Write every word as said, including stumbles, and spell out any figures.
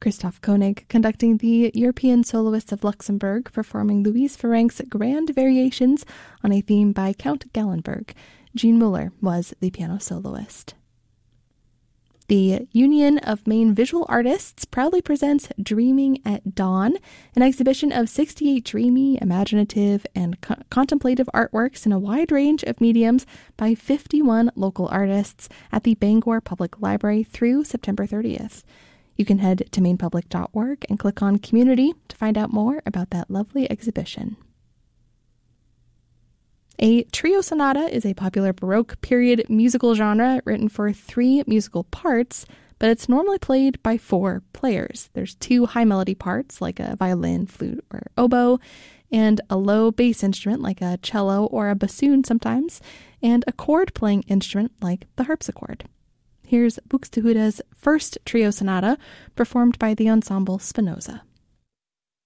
Christoph Koenig conducting the European Soloists of Luxembourg, performing Louise Ferenc's Grand Variations on a theme by Count Gallenberg. Jean Muller was the piano soloist. The Union of Maine Visual Artists proudly presents Dreaming at Dawn, an exhibition of sixty-eight dreamy, imaginative, and co- contemplative artworks in a wide range of mediums by fifty-one local artists at the Bangor Public Library through September thirtieth. You can head to maine public dot org and click on Community to find out more about that lovely exhibition. A trio sonata is a popular Baroque period musical genre written for three musical parts, but it's normally played by four players. There's two high melody parts, like a violin, flute, or oboe, and a low bass instrument, like a cello or a bassoon sometimes, and a chord-playing instrument, like the harpsichord. Here's Buxtehude's first trio sonata, performed by the ensemble Spinoza.